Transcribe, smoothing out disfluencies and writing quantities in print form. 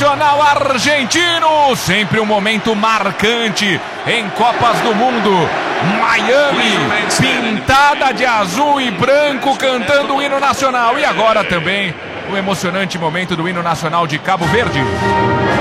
nacional argentino. Sempre um momento marcante em Copas do Mundo. Miami, pintada de azul e branco, cantando o hino nacional. E agora também o emocionante momento do hino nacional de Cabo Verde.